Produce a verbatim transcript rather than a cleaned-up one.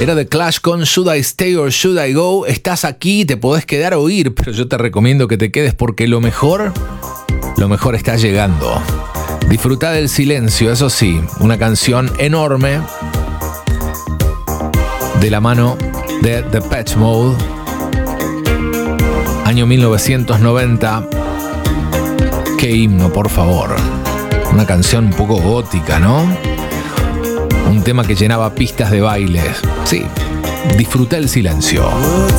Era The Clash con Should I Stay or Should I Go. Estás aquí, te podés quedar a oír, pero yo te recomiendo que te quedes porque lo mejor, lo mejor está llegando. Disfruta del silencio, eso sí, una canción enorme de la mano de Depeche Mode, año mil novecientos noventa. Qué himno, por favor. Una canción un poco gótica, ¿no? Un tema que llenaba pistas de bailes. Sí, disfruta el silencio.